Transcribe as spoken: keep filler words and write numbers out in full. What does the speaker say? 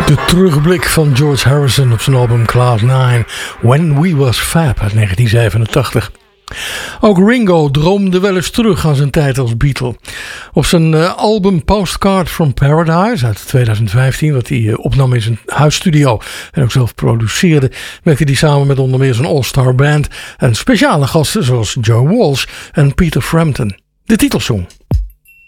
De terugblik van George Harrison op zijn album Cloud nine, When We Was Fab uit negentien zevenentachtig. Ook Ringo droomde wel eens terug aan zijn tijd als Beatle. Op zijn uh, album Postcard from Paradise uit twintig vijftien, wat hij uh, opnam in zijn huisstudio en ook zelf produceerde, werkte hij samen met onder meer zijn all-star band en speciale gasten zoals Joe Walsh en Peter Frampton. De titelsong.